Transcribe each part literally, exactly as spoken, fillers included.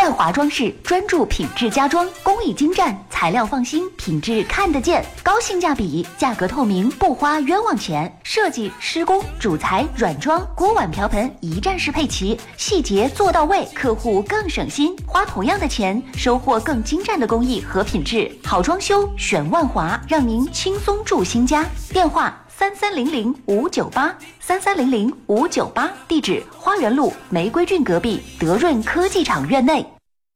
万华装饰专注品质家装，工艺精湛，材料放心，品质看得见，高性价比，价格透明，不花冤枉钱。设计、施工、主材、软装、锅碗瓢盆一站式配齐，细节做到位，客户更省心。花同样的钱，收获更精湛的工艺和品质。好装修选万华，让您轻松住新家。电话三三零零五九八三三零零五九八，地址花园路玫瑰郡隔壁德润科技厂院内。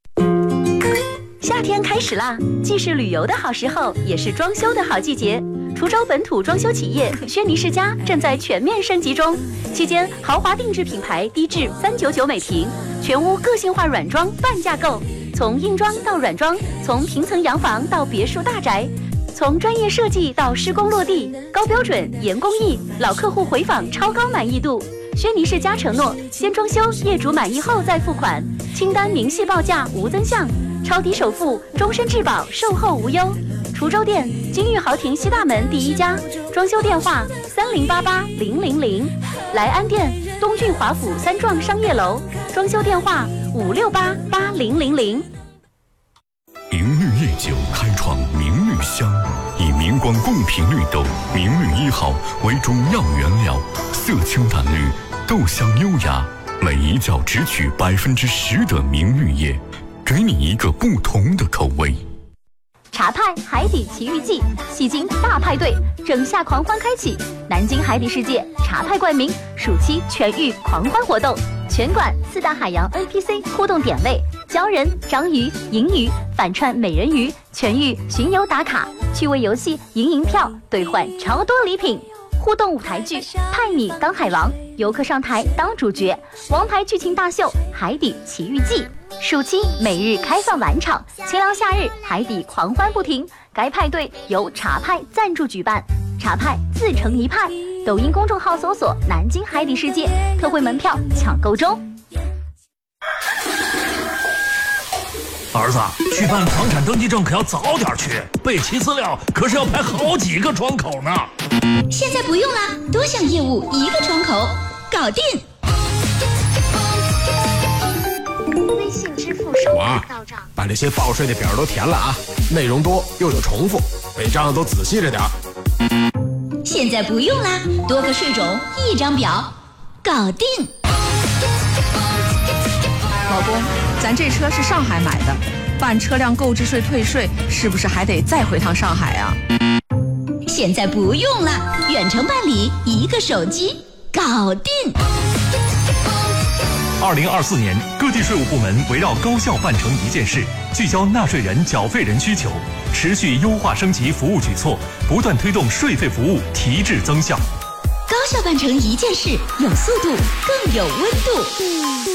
夏天开始啦，既是旅游的好时候，也是装修的好季节。滁州本土装修企业轩尼诗家正在全面升级中，期间豪华定制品牌低至三九九每平，全屋个性化软装半价购，从硬装到软装，从平层洋房到别墅大宅。从专业设计到施工落地，高标准严工艺，老客户回访超高满意度。轩尼诗家承诺，先装修，业主满意后再付款，清单明细报价无增项，超低首付，终身质保，售后无忧。滁州店金玉豪庭西大门第一家，装修电话三零八八零零零。莱安店东郡华府三幢商业楼，装修电话五六八八零零零。 明绿夜酒开创明绿香，以明光贡品绿豆明绿一号为主要原料，色清淡绿，豆香优雅，每一窖只取百分之十的明绿叶，给你一个不同的口味。 茶派海底奇遇记，戏精大派对，整夏狂欢开启，南京海底世界茶派冠名暑期全域狂欢活动，全馆四大海洋 N P C 互动点位，鲛人、章鱼、银鱼反串美人鱼，全域巡游打卡，趣味游戏赢银票兑换超多礼品，互动舞台剧派你当海王，游客上台当主角，王牌剧情大秀海底奇遇记。暑期每日开放晚场，清凉夏日海底狂欢不停。该派对由茶派赞助举办，茶派自成一派。抖音公众号搜索“南京海底世界”，特惠门票抢购中。 儿子，去办房产登记证可要早点去，备齐资料可是要排好几个窗口呢。 现在不用啦，多项业务一个窗口，搞定。 微信支付收款到账， 把这些报税的表都填了啊，内容多又有重复，每张都仔细着点。 现在不用啦，多个税种一张表，搞定。 老公，咱这车是上海买的，办车辆购置税退税是不是还得再回趟上海啊？ 现在不用啦，远程办理，一个手机，搞定。 二零二四年，各地税务部门围绕高效办成一件事，聚焦纳税人、缴费人需求，持续优化升级服务举措，不断推动税费服务提质增效。 高效办成一件事，有速度，更有温度。